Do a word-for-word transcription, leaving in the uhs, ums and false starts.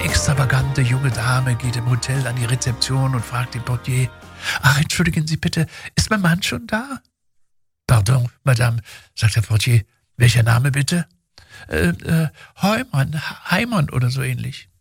extravagante junge Dame geht im Hotel an die Rezeption und fragt den Portier: »Ach, entschuldigen Sie bitte, ist mein Mann schon da?« »Pardon, Madame«, sagt der Portier. »Welcher Name bitte?« Äh, äh, Heumann, Heimann oder so ähnlich.«